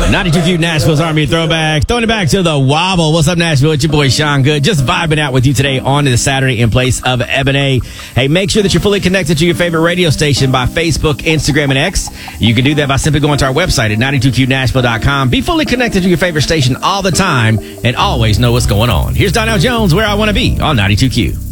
92Q Nashville's Army Throwback. Throwing it back to the wobble. What's up, Nashville? It's your boy, Sean Good. Just vibing out with you today on the Saturday in place of Ebony. Hey, make sure that you're fully connected to your favorite radio station by Facebook, Instagram, and X. You can do that by simply going to our website at 92QNashville.com. Be fully connected to your favorite station all the time and always know what's going on. Here's Donnell Jones, Where I Want to Be on 92Q.